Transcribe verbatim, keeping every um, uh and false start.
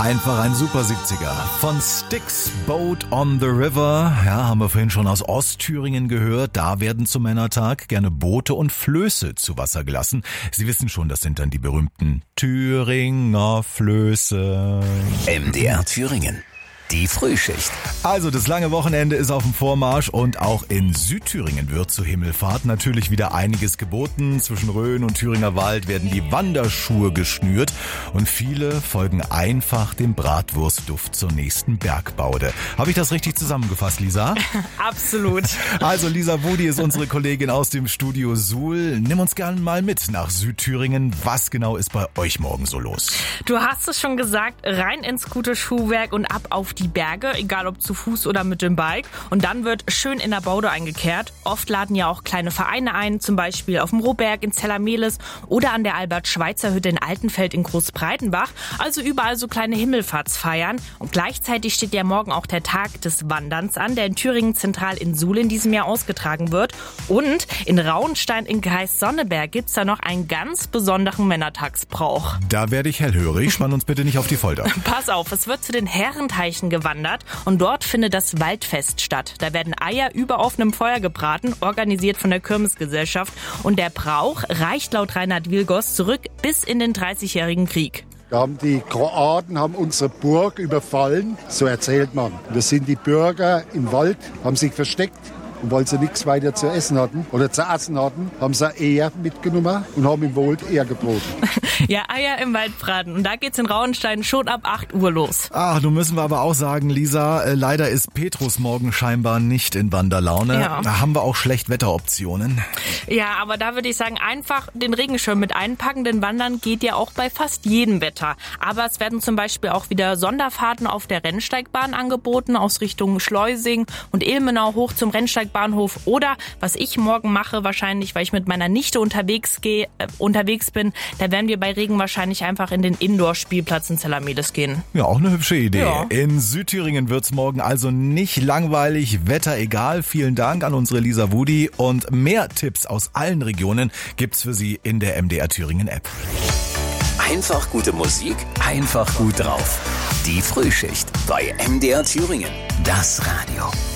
Einfach ein Super siebziger von Styx, Boat on the River. Ja, haben wir vorhin schon aus Ostthüringen gehört. Da werden zum Männertag gerne Boote und Flöße zu Wasser gelassen. Sie wissen schon, das sind dann die berühmten Thüringer Flöße. M D R Thüringen. Die Frühschicht. Also das lange Wochenende ist auf dem Vormarsch und auch in Südthüringen wird zur Himmelfahrt natürlich wieder einiges geboten. Zwischen Rhön und Thüringer Wald werden die Wanderschuhe geschnürt und viele folgen einfach dem Bratwurstduft zur nächsten Bergbaude. Habe ich das richtig zusammengefasst, Lisa? Absolut. Also Lisa Wudi ist unsere Kollegin aus dem Studio Suhl. Nimm uns gerne mal mit nach Südthüringen. Was genau ist bei euch morgen so los? Du hast es schon gesagt, rein ins gute Schuhwerk und ab auf die Berge, egal ob zu Fuß oder mit dem Bike. Und dann wird schön in der Baude eingekehrt. Oft laden ja auch kleine Vereine ein, zum Beispiel auf dem Rohberg in Zellermehlis oder an der Albert-Schweitzer-Hütte in Altenfeld in Großbreitenbach. Also überall so kleine Himmelfahrtsfeiern. Und gleichzeitig steht ja morgen auch der Tag des Wanderns an, der in Thüringen zentral in Suhl in diesem Jahr ausgetragen wird. Und in Rauenstein in Geist-Sonneberg gibt's da noch einen ganz besonderen Männertagsbrauch. Da werde ich hellhörig. Spann uns bitte nicht auf die Folter. Pass auf, es wird zu den Herrenteichen gewandert und dort findet das Waldfest statt. Da werden Eier über offenem Feuer gebraten, organisiert von der Kirmesgesellschaft. Und der Brauch reicht laut Reinhard Wilgos zurück bis in den dreißigjährigen Krieg. Da haben die Kroaten haben unsere Burg überfallen, so erzählt man. Da sind die Bürger im Wald, haben sich versteckt. Und weil sie nichts weiter zu essen hatten oder zu essen hatten, haben sie Eier mitgenommen und haben im Wald Eier gebroten. Ja, Eier im Wald braten. Und da geht's in Rauenstein schon ab acht Uhr los. Ach, nun müssen wir aber auch sagen, Lisa, äh, leider ist Petrus morgen scheinbar nicht in Wanderlaune. Ja. Da haben wir auch Schlechtwetteroptionen. Ja, aber da würde ich sagen, einfach den Regenschirm mit einpacken, denn Wandern geht ja auch bei fast jedem Wetter. Aber es werden zum Beispiel auch wieder Sonderfahrten auf der Rennsteigbahn angeboten, aus Richtung Schleusing und Ilmenau hoch zum Rennsteigbahnhof. Oder was ich morgen mache, wahrscheinlich, weil ich mit meiner Nichte unterwegs gehe, äh, unterwegs bin, da werden wir bei Regen wahrscheinlich einfach in den Indoor-Spielplatz in Zellermehlis gehen. Ja, auch eine hübsche Idee. Ja. In Südthüringen wird's morgen also nicht langweilig, Wetter egal. Vielen Dank an unsere Lisa Wudi und mehr Tipps aus allen Regionen gibt's für Sie in der M D R Thüringen App. Einfach gute Musik, einfach gut drauf. Die Frühschicht bei M D R Thüringen. Das Radio.